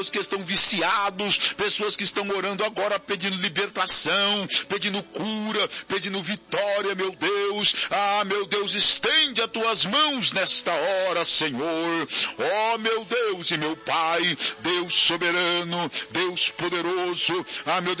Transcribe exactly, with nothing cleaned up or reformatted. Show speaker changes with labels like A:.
A: que estão viciados, pessoas que estão orando agora pedindo libertação, pedindo cura, pedindo vitória, meu Deus. Ah, meu Deus, estende as tuas mãos nesta hora, Senhor. Ó, meu Deus e meu Pai, Deus soberano, Deus poderoso. Ah, meu